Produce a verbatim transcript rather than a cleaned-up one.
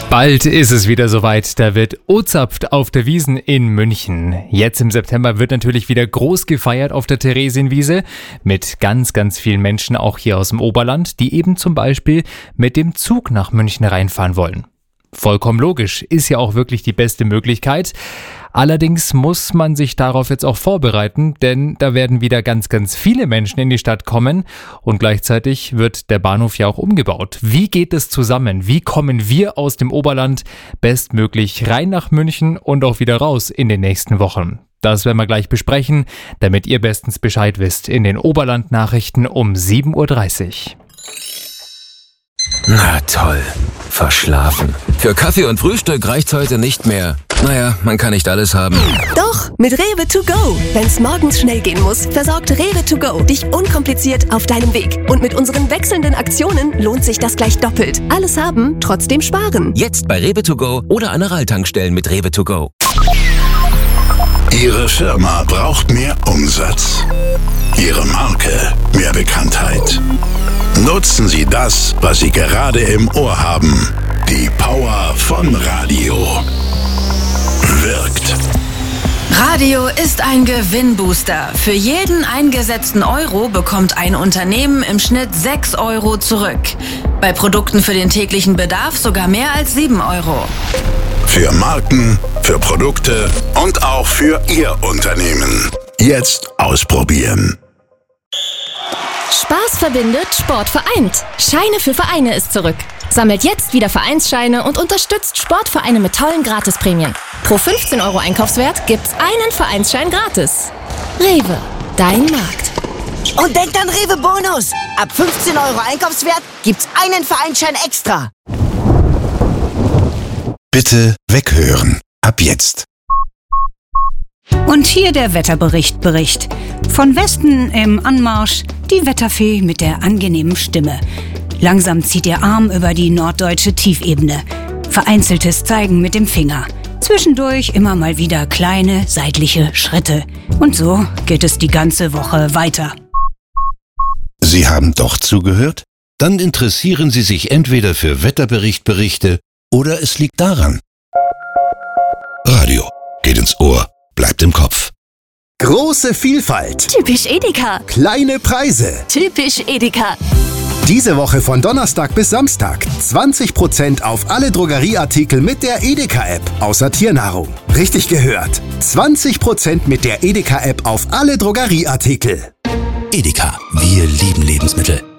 Bald ist es wieder soweit, da wird ozapft auf der Wiesn in München. Jetzt im September wird natürlich wieder groß gefeiert auf der Theresienwiese mit ganz, ganz vielen Menschen, auch hier aus dem Oberland, die eben zum Beispiel mit dem Zug nach München reinfahren wollen. Vollkommen logisch, ist ja auch wirklich die beste Möglichkeit. Allerdings muss man sich darauf jetzt auch vorbereiten, denn da werden wieder ganz, ganz viele Menschen in die Stadt kommen und gleichzeitig wird der Bahnhof ja auch umgebaut. Wie geht es zusammen? Wie kommen wir aus dem Oberland bestmöglich rein nach München und auch wieder raus in den nächsten Wochen? Das werden wir gleich besprechen, damit ihr bestens Bescheid wisst in den Oberland-Nachrichten um sieben Uhr dreißig. Na toll, verschlafen. Für Kaffee und Frühstück reicht's heute nicht mehr. Naja, man kann nicht alles haben. Doch, mit Rewe to go. Wenn's morgens schnell gehen muss, versorgt Rewe to go dich unkompliziert auf deinem Weg. Und mit unseren wechselnden Aktionen lohnt sich das gleich doppelt. Alles haben, trotzdem sparen. Jetzt bei Rewe to go oder an der Ralltankstellen mit Rewe to go. Ihre Firma braucht mehr Umsatz. Ihre Marke mehr Bekanntheit. Nutzen Sie das, was Sie gerade im Ohr haben. Die Power von Radio. Wirkt. Radio ist ein Gewinnbooster. Für jeden eingesetzten Euro bekommt ein Unternehmen im Schnitt sechs Euro zurück. Bei Produkten für den täglichen Bedarf sogar mehr als sieben Euro. Für Marken, für Produkte und auch für Ihr Unternehmen. Jetzt ausprobieren. Spaß verbindet, Sport vereint. Scheine für Vereine ist zurück. Sammelt jetzt wieder Vereinsscheine und unterstützt Sportvereine mit tollen Gratisprämien. Pro fünfzehn Euro Einkaufswert gibt's einen Vereinsschein gratis. Rewe, dein Markt. Und denkt an Rewe Bonus. Ab fünfzehn Euro Einkaufswert gibt's einen Vereinsschein extra. Bitte weghören. Ab jetzt. Und hier der Wetterbericht Bericht. Von Westen im Anmarsch die Wetterfee mit der angenehmen Stimme. Langsam zieht ihr Arm über die norddeutsche Tiefebene. Vereinzeltes Zeigen mit dem Finger. Zwischendurch immer mal wieder kleine seitliche Schritte. Und so geht es die ganze Woche weiter. Sie haben doch zugehört? Dann interessieren Sie sich entweder für Wetterberichtberichte oder es liegt daran. Radio geht ins Ohr, bleibt im Kopf. Große Vielfalt. Typisch Edeka. Kleine Preise. Typisch Edeka. Diese Woche von Donnerstag bis Samstag zwanzig Prozent auf alle Drogerieartikel mit der Edeka-App, außer Tiernahrung. Richtig gehört. zwanzig Prozent mit der Edeka-App auf alle Drogerieartikel. Edeka, wir lieben Lebensmittel.